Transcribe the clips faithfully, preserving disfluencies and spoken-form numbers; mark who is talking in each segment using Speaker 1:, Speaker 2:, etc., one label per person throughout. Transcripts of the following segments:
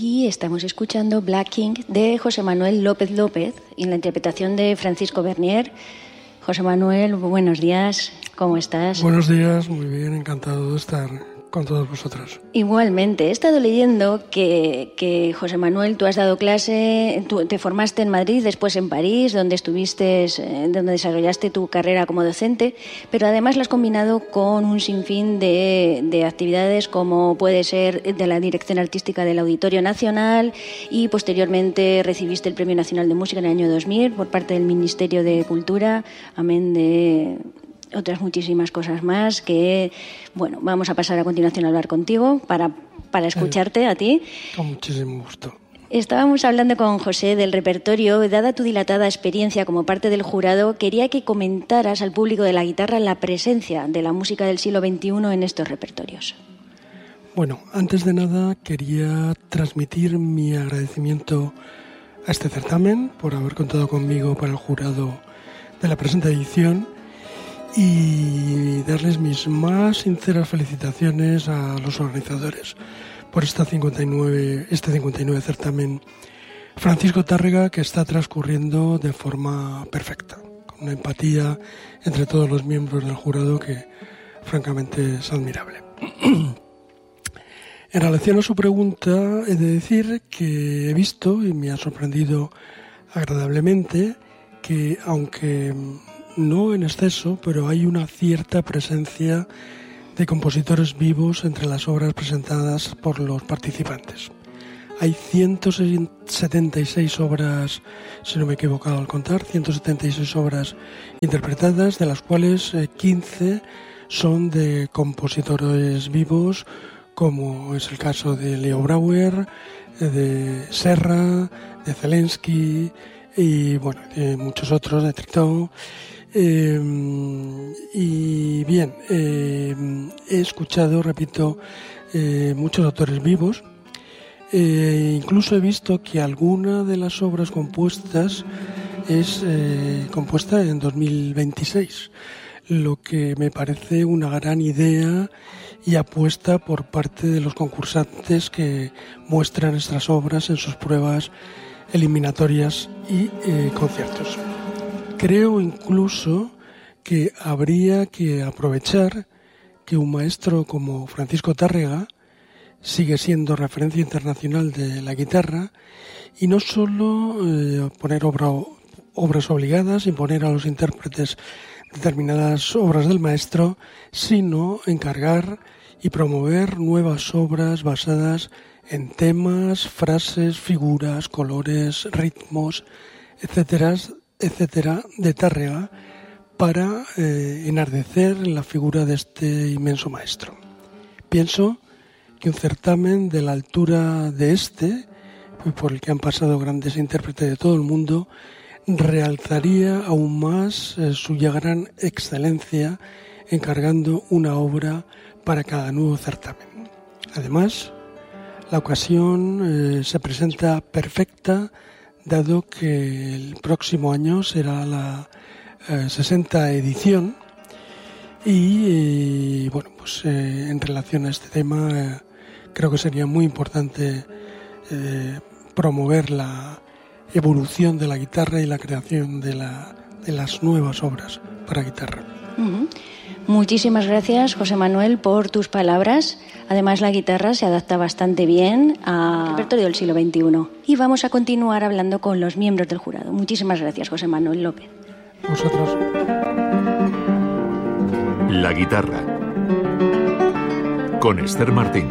Speaker 1: Y estamos escuchando Black King de José Manuel López López en la interpretación de Francisco Bernier. José Manuel, buenos días, ¿cómo estás?
Speaker 2: Buenos días, muy bien, encantado de estar con todos vosotros.
Speaker 1: Igualmente, he estado leyendo que, que José Manuel, tú has dado clase, tú te formaste en Madrid, después en París, donde estuviste, donde desarrollaste tu carrera como docente, pero además la has combinado con un sinfín de, de actividades como puede ser de la dirección artística del Auditorio Nacional y posteriormente recibiste el Premio Nacional de Música en el año dos mil por parte del Ministerio de Cultura, amén de otras muchísimas cosas más que, bueno, vamos a pasar a continuación a hablar contigo para, para escucharte a ti.
Speaker 2: Con muchísimo gusto.
Speaker 1: Estábamos hablando con José del repertorio. Dada tu dilatada experiencia como parte del jurado, quería que comentaras al público de la guitarra la presencia de la música del siglo veintiuno en estos repertorios.
Speaker 2: Bueno, antes de nada quería transmitir mi agradecimiento a este certamen por haber contado conmigo para el jurado de la presente edición y darles mis más sinceras felicitaciones a los organizadores por esta cincuenta y nueve, este cincuenta y nueve certamen Francisco Tárrega, que está transcurriendo de forma perfecta, con una empatía entre todos los miembros del jurado que francamente es admirable. En relación a su pregunta, he de decir que he visto, y me ha sorprendido agradablemente, que aunque no en exceso, pero hay una cierta presencia de compositores vivos entre las obras presentadas por los participantes. Hay ciento setenta y seis obras, si no me he equivocado al contar, ciento setenta y seis obras interpretadas, de las cuales quince son de compositores vivos, como es el caso de Leo Brouwer, de Serra, de Zelensky y bueno, de muchos otros, de Tritó. Eh, y bien, eh, he escuchado, repito, eh, muchos autores vivos. Eh, incluso he visto que alguna de las obras compuestas es eh, compuesta en dos mil veintiséis, lo que me parece una gran idea y apuesta por parte de los concursantes que muestran estas obras en sus pruebas eliminatorias y eh, conciertos. Creo incluso que habría que aprovechar que un maestro como Francisco Tárrega sigue siendo referencia internacional de la guitarra y no solo eh, poner obra, obras obligadas, imponer a los intérpretes determinadas obras del maestro, sino encargar y promover nuevas obras basadas en temas, frases, figuras, colores, ritmos, etcétera, etcétera, de Tárrega para eh, enardecer la figura de este inmenso maestro. Pienso que un certamen de la altura de este, por el que han pasado grandes intérpretes de todo el mundo, realzaría aún más eh, su ya gran excelencia encargando una obra para cada nuevo certamen. Además, la ocasión eh, se presenta perfecta, dado que el próximo año será la eh, sesenta edición y, eh, bueno, pues eh, en relación a este tema eh, creo que sería muy importante eh, promover la evolución de la guitarra y la creación de, la, de las nuevas obras para guitarra.
Speaker 1: Uh-huh. Muchísimas gracias, José Manuel, por tus palabras. Además, la guitarra se adapta bastante bien al repertorio del siglo veintiuno. Y vamos a continuar hablando con los miembros del jurado. Muchísimas gracias, José Manuel López.
Speaker 2: Vosotros.
Speaker 3: La guitarra. Con Esther Martín.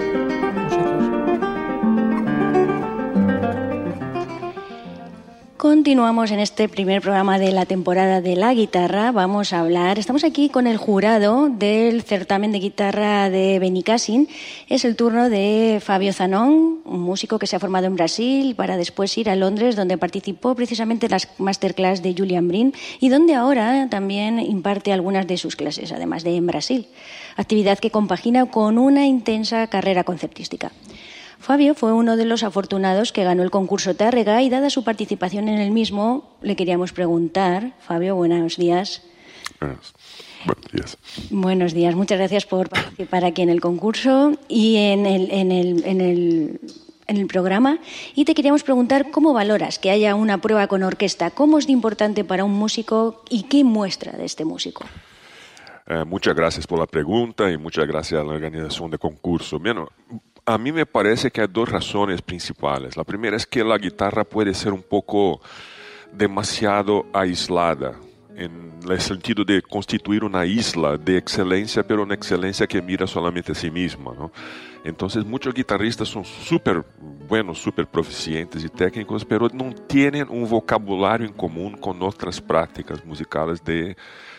Speaker 1: Continuamos en este primer programa de la temporada de la guitarra. Vamos a hablar, estamos aquí con el jurado del certamen de guitarra de Benicàssim. Es el turno de Fabio Zanón, un músico que se ha formado en Brasil para después ir a Londres, donde participó precisamente en las masterclass de Julian Brin y donde ahora también imparte algunas de sus clases, además de en Brasil. Actividad que compagina con una intensa carrera concertística. Fabio fue uno de los afortunados que ganó el concurso Tárrega y, dada su participación en el mismo, le queríamos preguntar. Fabio, buenos días.
Speaker 4: Buenos, buenos días.
Speaker 1: Buenos días. Muchas gracias por participar aquí en el concurso y en el, en el, en el en el programa y te queríamos preguntar cómo valoras que haya una prueba con orquesta, cómo es de importante para un músico y qué muestra de este músico.
Speaker 4: Eh, muchas gracias por la pregunta y muchas gracias a la organización del concurso. Bueno, a mí me parece que hay dos razones principales. La primera es que la guitarra puede ser un poco demasiado aislada, en el sentido de constituir una isla de excelencia, pero una excelencia que mira solamente a sí misma, ¿no? Entonces muchos guitarristas son súper buenos, súper proficientes y técnicos, pero no tienen un vocabulario en común con otras prácticas musicales de,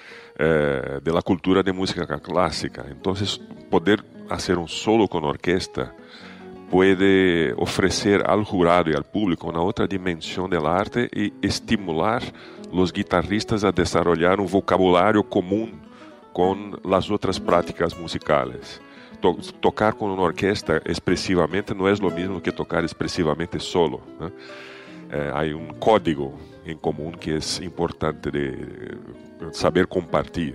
Speaker 4: eh, de la cultura de música clásica. Entonces poder hacer un solo con orquesta puede ofrecer al jurado y al público una otra dimensión del arte y estimular los guitarristas a desarrollar un vocabulario común con las otras prácticas musicales. To- tocar con una orquesta expresivamente no es lo mismo que tocar expresivamente solo, ¿no? Eh, hay un código en común que es importante de saber compartir.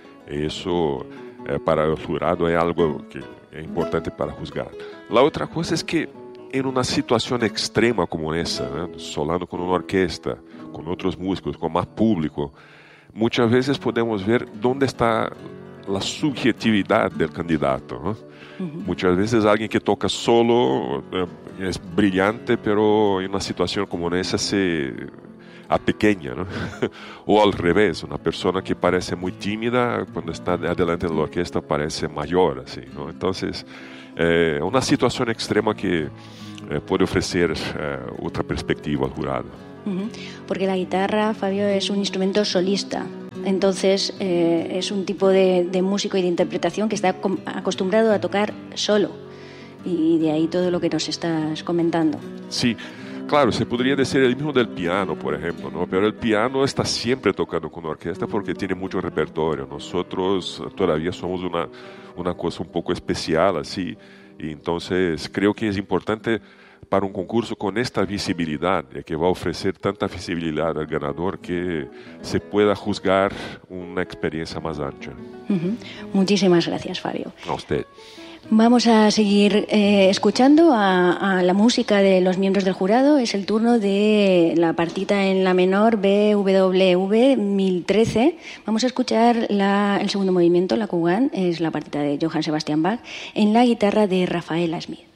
Speaker 4: Eso eh, para el jurado es algo que es importante para juzgar. La otra cosa es que en una situación extrema como esa, ¿no? Solando con una orquesta, con otros músicos, con más público, muchas veces podemos ver dónde está la subjetividad del candidato, ¿no? Uh-huh. Muchas veces alguien que toca solo eh, es brillante, pero en una situación como esa se apequeña, ¿no? O al revés, una persona que parece muy tímida cuando está adelante de la orquesta parece mayor, así, ¿no? Entonces, eh, una situación extrema que eh, puede ofrecer eh, otra perspectiva al jurado.
Speaker 1: Uh-huh. Porque la guitarra, Fabio, es un instrumento solista. Entonces, eh, es un tipo de, de músico y de interpretación que está acostumbrado a tocar solo. Y de ahí todo lo que nos estás comentando.
Speaker 4: Sí. Claro, se podría decir el mismo del piano, por ejemplo, ¿no? Pero el piano está siempre tocando con orquesta porque tiene mucho repertorio. Nosotros todavía somos una, una cosa un poco especial, así. Y entonces creo que es importante para un concurso con esta visibilidad, que va a ofrecer tanta visibilidad al ganador que se pueda juzgar una experiencia más ancha.
Speaker 1: Uh-huh. Muchísimas gracias, Fabio.
Speaker 4: A usted.
Speaker 1: Vamos a seguir eh, escuchando a, a la música de los miembros del jurado. Es el turno de la partita en la menor B W V mil trece. Vamos a escuchar la, el segundo movimiento, la Kugan, es la partita de Johann Sebastian Bach, en la guitarra de Rafaela Smith.